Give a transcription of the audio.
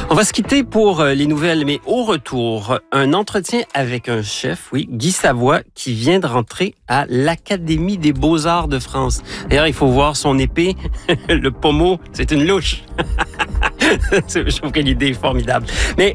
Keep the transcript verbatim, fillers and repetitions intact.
On va se quitter pour les nouvelles, mais au retour, un entretien avec un chef, oui, Guy Savoie, qui vient de rentrer à l'Académie des Beaux-Arts de France. D'ailleurs, il faut voir son épée, le pommeau, c'est une louche. Je trouve que l'idée est formidable. Mais